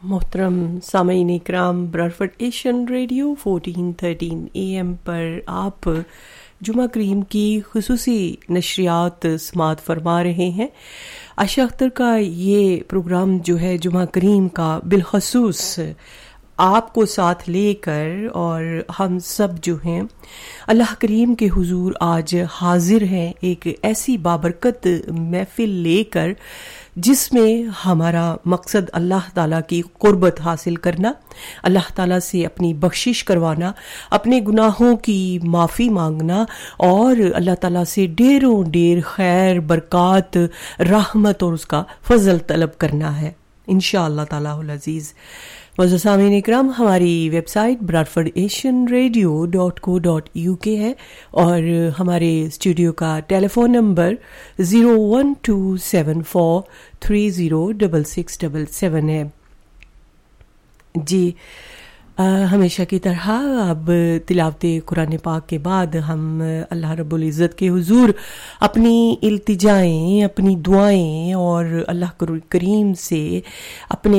मोहतरम सामीन इकराम, ब्रॉडफोर्ड Asian radio 1413 AM पर आप जुमा करीम की खुसूसी नशरियात समात फरमा रहे हैं। आयशा अख्तर का ये प्रोग्राम जो है जुमा करीम का बिलखसूस आपको साथ लेकर, और हम सब जो हैं अल्लाह करीम के हुजूर आज हाजिर हैं एक ऐसी बाबरकत महफिल लेकर जिसमें हमारा मकसद अल्लाह ताला की कुर्बत हासिल करना, अल्लाह ताला से अपनी बख्शिश करवाना, अपने गुनाहों की माफ़ी मांगना और अल्लाह ताला से ढेरों ढेर खैर बरक़ात रहमत और उसका फजल तलब करना है इंशाअल्लाह तालाहुल अज़ीज़। मुअज़्ज़ज़ सामीन इकराम, हमारी वेबसाइट bradfordasianradio.co.uk है और हमारे स्टूडियो का टेलीफोन नंबर 01274306677 है। जी, हमेशा की तरह अब तिलावत कुरान पाक के बाद हम अल्लाह रब्बुल इज़्ज़त के हुजूर अपनी इल्तिजाएं, अपनी दुआएं और अल्लाह करीम से अपने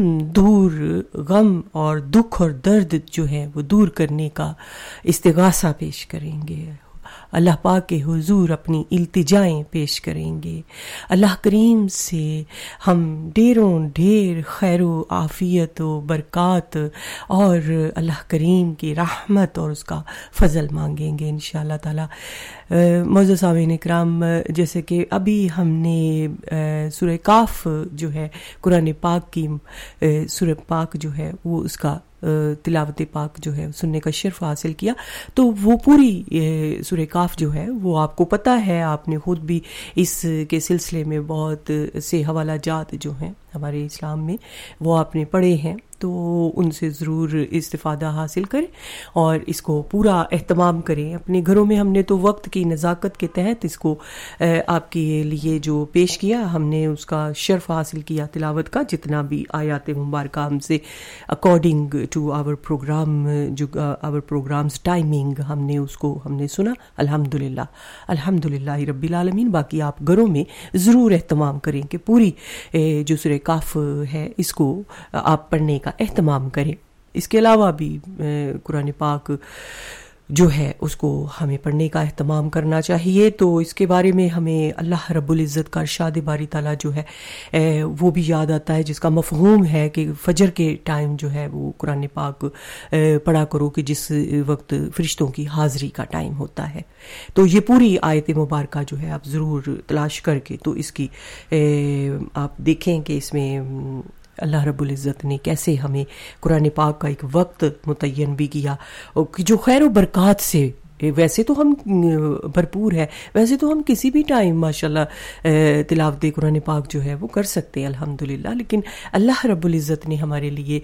गम और दुख और दर्द जो है वो दूर करने का इस्तिगासा पेश करेंगे। अल्लाह पाक के हुजूर अपनी इल्तिजाएं पेश करेंगे। अल्लाह करीम से हम ढेरों ढेर खैर आफियत व बरक़ात और अल्लाह करीम की रहमत और उसका फजल मांगेंगे इंशाअल्लाह ताला। मुअज़्ज़ज़ सामीन इकराम, जैसे कि अभी हमने सूरह काफ जो है कुरान पाक की सूरह पाक जो है वो उसका तिलावत पाक जो है सुनने का शर्फ हासिल किया, तो वो पूरी सूरह काफ जो है वो आपको पता है, आपने खुद भी इस के सिलसिले में बहुत से हवाला जात जो हैं हमारे इस्लाम में वो आपने पढ़े हैं, तो उनसे ज़रूर इस्तिफ़ादा हासिल करें और इसको पूरा एहतमाम करें अपने घरों में। हमने तो वक्त की नज़ाकत के तहत इसको आपके लिए जो पेश किया, हमने उसका शर्फ हासिल किया तिलावत का, जितना भी आयात मुबारक हमसे अकॉर्डिंग टू आवर प्रोग्राम जो आवर प्रोग्राम्स टाइमिंग हमने सुना। अल्हम्दुलिल्लाह रब्बिल आलमीन। बाकी आप घरों में ज़रूर एहतमाम करें कि पूरी जो सूरह काफ है इसको आप पढ़ने का एहतमाम करें। इसके अलावा भी कुरान पाक जो है उसको हमें पढ़ने का एहतमाम करना चाहिए। तो इसके बारे में हमें अल्लाह रब्बुल इज़्ज़त का इरशाद बारी ताला जो है वो भी याद आता है, जिसका मफ़हूम है कि फजर के टाइम जो है वो कुरान पाक पढ़ा करो कि जिस वक्त फरिश्तों की हाज़री का टाइम होता है। तो ये पूरी आयत मुबारक जो है आप ज़रूर तलाश करके तो इसकी आप देखें कि इसमें अल्लाह रब्बुल इज़्ज़त ने कैसे हमें कुरान पाक का एक वक्त मुतय्यन भी किया कि जो खैर व बरक़ात से वैसे तो हम भरपूर है, वैसे तो हम किसी भी टाइम माशाल्लाह तिलावत कुरान पाक जो है वो कर सकते हैं अल्हम्दुलिल्लाह, लेकिन अल्लाह रब्बुल इज़्ज़त ने हमारे लिए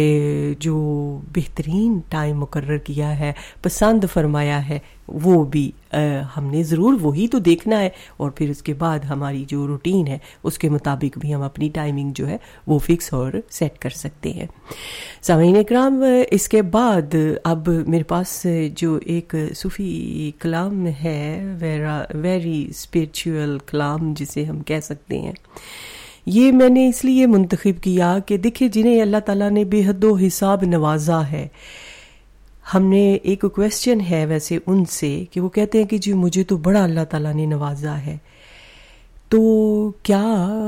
जो बेहतरीन टाइम मुकर्रर किया है, पसंद फरमाया है, वो भी हमने ज़रूर वही तो देखना है और फिर उसके बाद हमारी जो रूटीन है उसके मुताबिक भी हम अपनी टाइमिंग जो है वो फिक्स और सेट कर सकते हैं। सामीन इकराम, इसके बाद अब मेरे पास जो एक सूफ़ी कलाम है, वेरी स्पिरिचुअल कलाम जिसे हम कह सकते हैं, ये मैंने इसलिए मुंतखब किया कि देखिए जिन्हें अल्लाह ताला ने बेहदो हिसाब नवाजा है, हमने एक क्वेश्चन है वैसे उनसे कि वो कहते हैं कि जी मुझे तो बड़ा अल्लाह ताला ने नवाजा है, तो क्या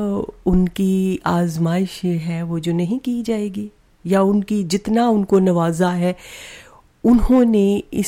उनकी आजमाइश है वो जो नहीं की जाएगी, या उनकी जितना उनको नवाजा है उन्होंने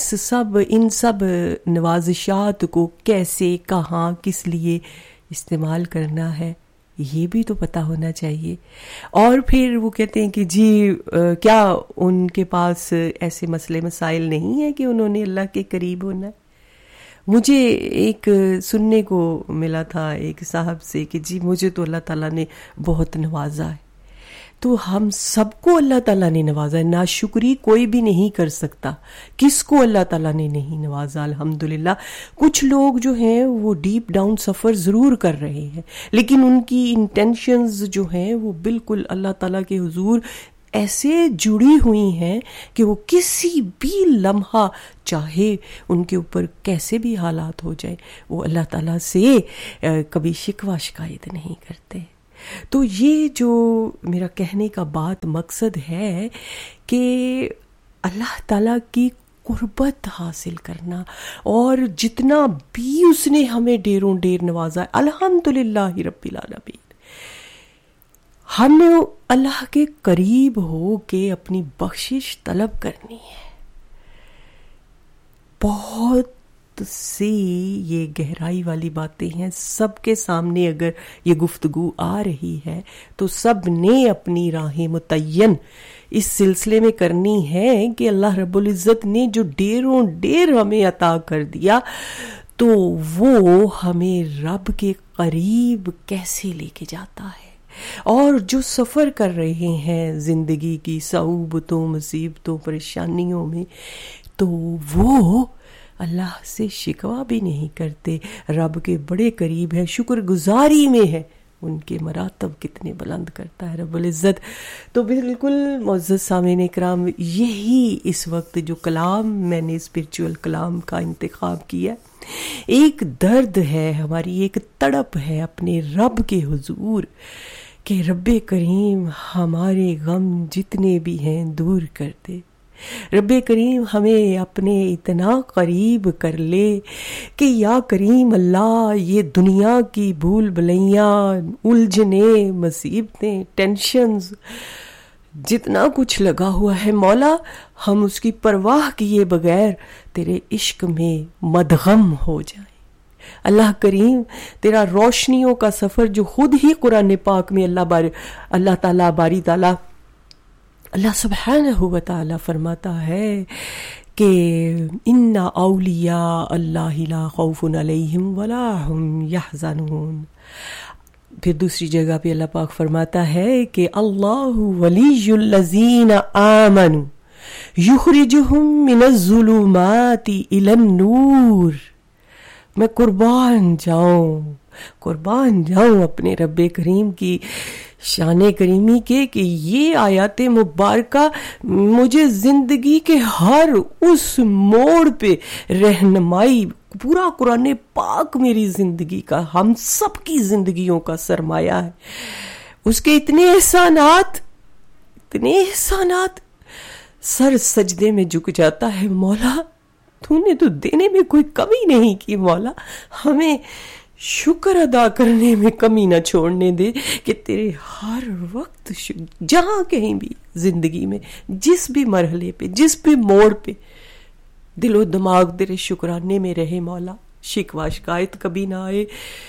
इन सब नवाजिशात को कैसे, कहाँ, किस लिए इस्तेमाल करना है, ये भी तो पता होना चाहिए। और फिर वो कहते हैं कि जी क्या उनके पास ऐसे मसले मसाइल नहीं है कि उन्होंने अल्लाह के करीब होना है। मुझे एक सुनने को मिला था एक साहब से कि जी मुझे तो अल्लाह ताला ने बहुत नवाजा है। तो हम सबको अल्लाह ताला ने नवाजा है, नाशुक्री कोई भी नहीं कर सकता। किसको अल्लाह ताला ने नहीं नवाजा अल्हम्दुलिल्लाह। कुछ लोग जो हैं वो डीप डाउन सफ़र ज़रूर कर रहे हैं, लेकिन उनकी इंटेंशंस जो हैं वो बिल्कुल अल्लाह ताला के हुजूर ऐसे जुड़ी हुई हैं कि वो किसी भी लम्हा चाहे उनके ऊपर कैसे भी हालात हो जाए वो अल्लाह ताला से कभी शिकवा शिकायत नहीं करते। تو یہ جو میرا کہنے کا بات مقصد ہے کہ اللہ تعالیٰ کی قربت حاصل کرنا، اور جتنا بھی اس نے ہمیں ڈیروں ڈیر نوازا، الحمدللہ رب العالمین، ہمیں اللہ کے قریب ہو کے اپنی بخشش طلب کرنی ہے۔ بہت سی یہ گہرائی والی باتیں ہیں، سب کے سامنے اگر یہ گفتگو آ رہی ہے تو سب نے اپنی راہیں متعین اس سلسلے میں کرنی ہے کہ اللہ رب العزت نے جو ڈیروں ڈیر ہمیں عطا کر دیا تو وہ ہمیں رب کے قریب کیسے لے کے جاتا ہے۔ اور جو سفر کر رہے ہیں زندگی کی صعوبتوں، مصیبتوں، پریشانیوں میں، تو وہ اللہ سے شکوہ بھی نہیں کرتے، رب کے بڑے قریب ہے، شکر گزاری میں ہے، ان کے مراتب کتنے بلند کرتا ہے رب العزت۔ تو بالکل معزز سامعین اکرام، یہی اس وقت جو کلام میں نے اسپرچول کلام کا انتخاب کیا، ایک درد ہے ہماری، ایک تڑپ ہے اپنے رب کے حضور کہ رب کریم ہمارے غم جتنے بھی ہیں دور کر دے، رب کریم ہمیں اپنے اتنا قریب کر لے کہ یا کریم اللہ یہ دنیا کی بھول بھلیاں، الجھنے، مصیبتیں، ٹینشنز، جتنا کچھ لگا ہوا ہے مولا، ہم اس کی پرواہ کیے بغیر تیرے عشق میں مدغم ہو جائیں۔ اللہ کریم تیرا روشنیوں کا سفر جو خود ہی قرآن پاک میں اللہ تعالیٰ باری تعالیٰ اللہ سبحانہ و تعالیٰ فرماتا ہے کہ ان اولیاء اللہ لا خوف علیہم ولا ہم یحزنون۔ پھر دوسری جگہ پہ اللہ پاک فرماتا ہے کہ اللہ ولی الذین آمنوا یخرجہم من الظلمات الی النور۔ میں قربان جاؤں اپنے رب کریم کی شان کریمی کے کہ یہ آیات مبارکہ مجھے زندگی کے ہر اس موڑ پہ رہنمائی، پورا قرآن پاک میری زندگی کا، ہم سب کی زندگیوں کا سرمایہ ہے، اس کے اتنے احسانات، سر سجدے میں جھک جاتا ہے، مولا تو نے تو دینے میں کوئی کمی نہیں کی، مولا ہمیں شکر ادا کرنے میں کمی نہ چھوڑنے دے کہ تیرے ہر وقت جہاں کہیں بھی زندگی میں، جس بھی مرحلے پہ، جس بھی موڑ پہ دل و دماغ تیرے شکرانے میں رہے مولا، شکوہ شکایت کبھی نہ آئے۔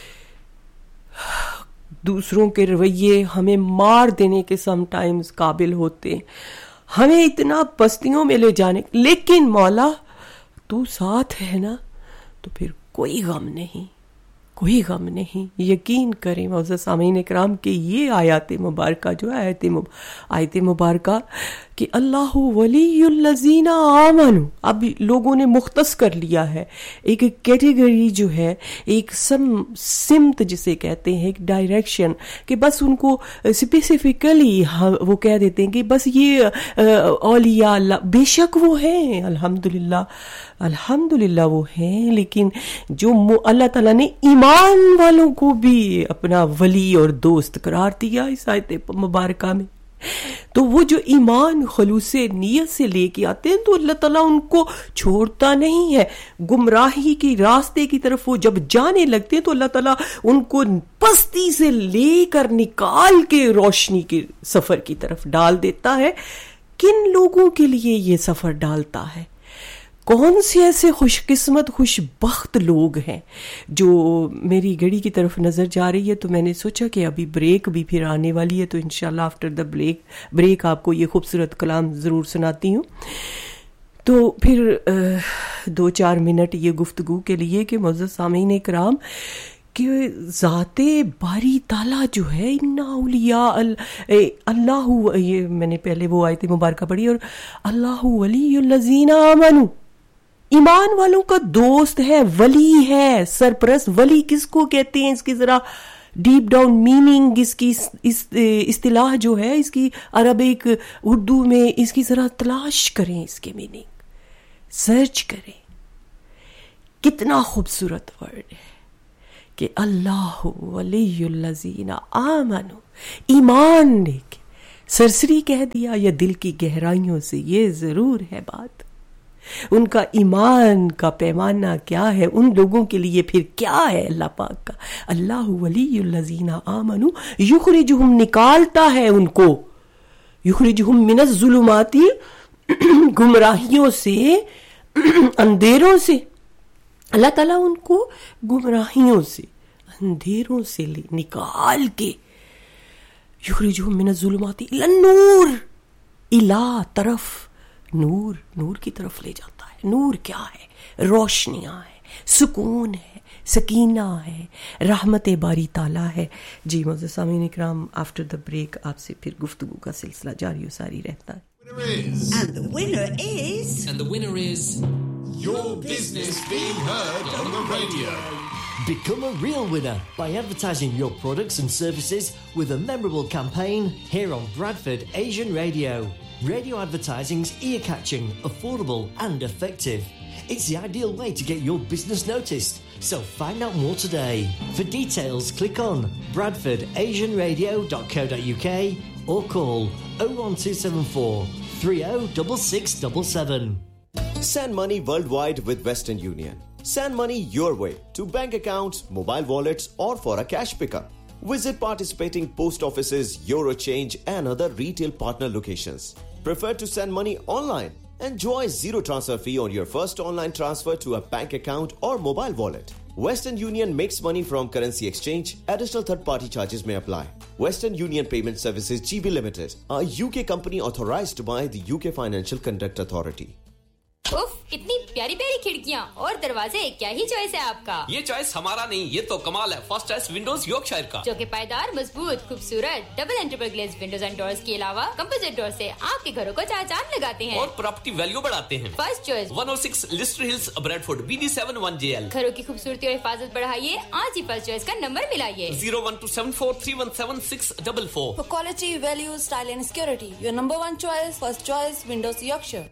دوسروں کے رویے ہمیں مار دینے کے سم ٹائمز قابل ہوتے ہیں، ہمیں اتنا پستیوں میں لے جانے، لیکن مولا تو ساتھ ہے نا، تو پھر کوئی غم نہیں۔ یقین کریں معزز سامعین اکرام کہ یہ آیات مبارکہ جو آیت مبارکہ کہ اللہ ولی الذین آمنوا، اب لوگوں نے مختص کر لیا ہے، ایک کیٹیگری جو ہے، ایک سمت جسے کہتے ہیں، ایک ڈائریکشن، کہ بس ان کو اسپیسیفکلی وہ کہہ دیتے ہیں کہ بس یہ اولیاء اللہ، بے شک وہ ہیں، الحمدللہ وہ ہیں، لیکن جو اللہ تعالیٰ نے ایمان والوں کو بھی اپنا ولی اور دوست قرار دیا اس آیت مبارکہ میں، تو وہ جو ایمان خلوص نیت سے لے کے آتے ہیں تو اللہ تعالیٰ ان کو چھوڑتا نہیں ہے۔ گمراہی کی راستے کی طرف وہ جب جانے لگتے ہیں تو اللہ تعالیٰ ان کو پستی سے لے کر نکال کے روشنی کے سفر کی طرف ڈال دیتا ہے۔ کن لوگوں کے لیے یہ سفر ڈالتا ہے؟ کون سے ایسے خوش قسمت خوش بخت لوگ ہیں؟ جو میری گھڑی کی طرف نظر جا رہی ہے تو میں نے سوچا کہ ابھی بریک بھی پھر آنے والی ہے، تو انشاءاللہ آفٹر دا بریک آپ کو یہ خوبصورت کلام ضرور سناتی ہوں۔ تو پھر 2-4 منٹ یہ گفتگو کے لیے کہ معزز سامعین اکرام کہ ذات باری تعالیٰ جو ہے، ان اولیاء اللہ، یہ میں نے پہلے وہ آیت مبارکہ پڑھی، اور اللہ ولی الذین آمنوا، ایمان والوں کا دوست ہے، ولی ہے، سرپرست۔ ولی کس کو کہتے ہیں؟ اس کی ذرا ڈیپ ڈاؤن میننگ، اس کی اصطلاح جو ہے، اس کی عربک اردو میں اس کی ذرا تلاش کریں، اس کے میننگ سرچ کریں۔ کتنا خوبصورت ورڈ ہے، کہ اللہ ولی الذین آمنوا، ایمان لے کے سرسری کہہ دیا یا دل کی گہرائیوں سے، یہ ضرور ہے بات. ان کا ایمان کا پیمانہ کیا ہے، ان لوگوں کے لیے پھر کیا ہے اللہ پاک کا. اللہ ولی الذین آمنوا، یخرجہم نکالتا ہے ان کو، یخرجہم من الظلمات گمراہیوں سے، اندھیروں سے. اللہ تعالیٰ ان کو گمراہیوں سے، اندھیروں سے نکال کے، یخرجہم من الظلمات الی النور، الی طرف نور، نور کی طرف لے جاتا ہے. نور کیا ہے؟ روشنیاں ہے، سکون ہے، سکینہ ہے، رحمت باری تعالیٰ ہے. جی معزز سامعین اکرام، آفٹر دا بریک آپ سے پھر گفتگو کا سلسلہ جاری و ساری رہتا ہے. And the winner is... And the winner is... Your business being heard on the radio. Become a real winner by advertising your products and services with a memorable campaign here on Bradford Asian Radio. Radio advertising's ear-catching, affordable and effective. It's the ideal way to get your business noticed. So find out more today. For details, click on bradfordasianradio.co.uk or call 01274 306677. Send money worldwide with Western Union. Send money your way to bank accounts, mobile wallets or for a cash pickup. Visit participating post offices, Eurochange and other retail partner locations. Prefer to send money online? Enjoy zero transfer fee on your first online transfer to a bank account or mobile wallet. Western Union makes money from currency exchange. Additional third-party charges may apply. Western Union Payment Services GB Limited, a UK company authorized by the UK Financial Conduct Authority. उफ, इतनी प्यारी प्यारी खिड़कियां और दरवाजे, क्या ही choice है आपका. ये चॉइस हमारा नहीं, ये तो कमाल है फर्स्ट चॉइस विंडोज यॉर्कशायर का, जो कि पायदार, मजबूत, खूबसूरत double and triple glaze Windows and doors के अलावा कंपोजिट डोर से आपके घरों को चार चांद लगाते हैं और प्रॉपर्टी वैल्यू बढ़ाते हैं. First choice 106 Leicester hills, Bradford, BD7 1JL. घरों की खूबसूरती और हिफाजत बढ़ाइए, आज ही फर्स्ट चॉइस का number मिलाइए 01274317644. For quality, value, style and security, your number one choice, first choice, Windows Yorkshire.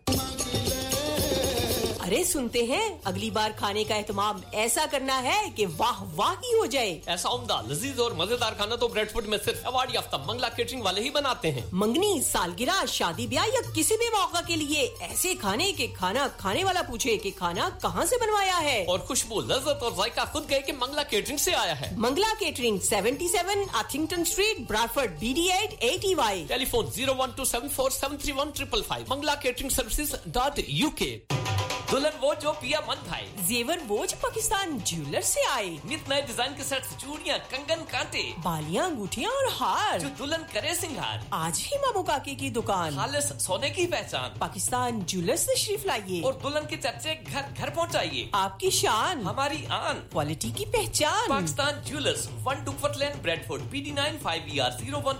अरे सुनते हैं, अगली बार खाने का एहतमाम ऐसा करना है कि वाह वाह ही हो जाए. ऐसा उम्दा, लजीज और मजेदार खाना तो ब्रैडफोर्ड में सिर्फ अवार्ड याफ्ता मंगला केटरिंग वाले ही बनाते हैं. मंगनी, सालगिरह, शादी ब्याह या किसी भी मौका के लिए ऐसे खाने के खाना खाने वाला पूछे कि खाना कहाँ से बनवाया है. और खुशबू, लज्जत और जायका खुद गए कि मंगला केटरिंग से आया है. Mangla catering 77 Arthington Street, Bradford, BD8 8EY. Telephone 01274731555. manglacateringservices.uk. दुल्हन वो जो पिया मन भाई, जेवर वो जो पाकिस्तान ज्वेलर से आए, नित नए डिजाइन के सेट्स, चूड़ियां, कंगन, कांटे, बालियां, अंगूठियां और हार, जो दुल्हन करे सिंगार. आज ही मामू काके की दुकान, खालिस सोने की पहचान, पाकिस्तान ज्वेलर से तशरीफ लाइए और दुल्हन के चर्चे घर घर पहुंचाइए. आपकी शान, हमारी आन, क्वालिटी की पहचान. Pakistan jewellers, 1 Duckworth Lane, Bradford, BD9 5ER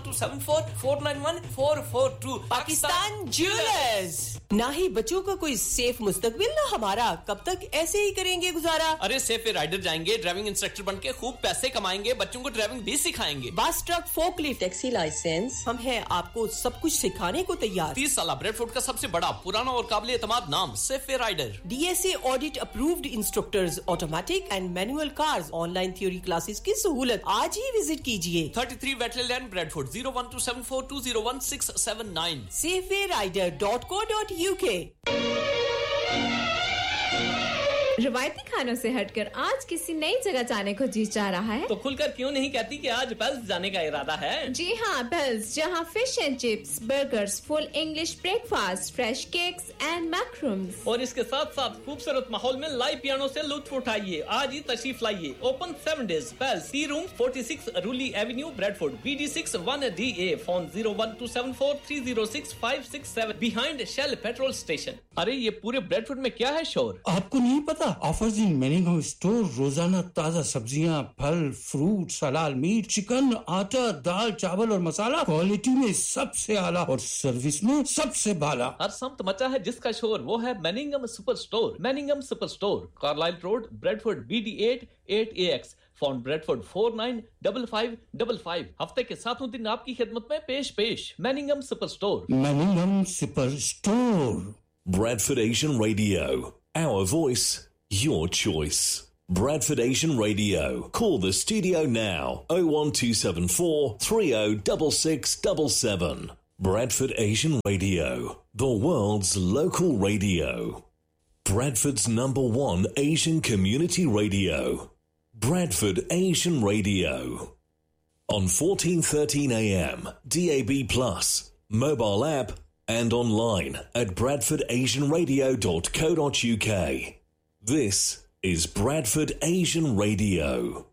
01274491442. Pakistan jewellers. ना ही बच्चों का कोई सेफ मुस्तकबिल, ना हमारा. कब तक ऐसे ही करेंगे गुजारा. अरे सेफ राइडर जाएंगे, ड्राइविंग इंस्ट्रक्टर बन के खूब पैसे कमाएंगे, बच्चों को ड्राइविंग भी सिखाएंगे. बस, ट्रक, फोकलिफ्ट, टैक्सी लाइसेंस, हम हैं आपको सब कुछ सिखाने को तैयार. 30 साल ब्रैडफोर्ड का सबसे बड़ा, पुराना और काबिल एतमाद नाम safe rider. DSA audit approved instructors, automatic and manual cars, online theory classes की सहूलत. आज ही विजिट कीजिए 33 Wetland Lane, Bradford, 01274201679. safewayrider.co.uk. रवायती खानों से हटकर आज किसी नई जगह जाने को जी चाह रहा है तो खुलकर क्यों नहीं कहती कि आज पेल्स जाने का इरादा है. जी हाँ, पेल्स, जहाँ fish and chips, burgers, full English breakfast, fresh cakes and मैक्रूम्स, और इसके साथ साथ खूबसूरत माहौल में लाइव पियानो से लुत्फ उठाइए. आज ही तशरीफ लाइए. Open 7 days. Pails, T room, 46 रूली Avenue, Bradford, BD6 1DA. Phone 01274306567 behind shell petrol station. अरे ये पूरे ब्रैडफोर्ड में क्या है शोर? आपको नहीं पता? ऑफर्स इन मैनिंगम स्टोर, रोजाना ताजा सब्जियां, फल, फ्रूट, हलाल मीट, चिकन, आटा, दाल, चावल और मसाला, क्वालिटी में सबसे आला और सर्विस में सबसे बाला. हर समत मचा है जिसका शोर, वो है मैनिंगम super store. मैनिंगम super store, Carlisle road, Bradford, BD8 8AX. Phone Bradford 495555. हफ्ते के 7 दिन आपकी खिदमत में पेश. मैनिंगम super store. मैनिंगम super store. Bradford Asian Radio, our voice, your choice. Bradford Asian Radio. Call the studio now. 01274 306677. Bradford Asian Radio. The world's local radio. Bradford's #1 Asian community radio. Bradford Asian Radio. On 1413 AM, DAB+, mobile app and online at bradfordasianradio.co.uk. This is Bradford Asian Radio.